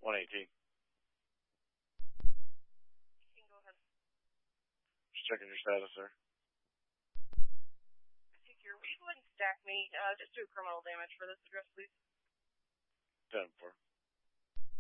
118. You can go ahead. Just checking your status, sir. Take your, will you go ahead and stack me? Just do criminal damage for this address, please. 10-4.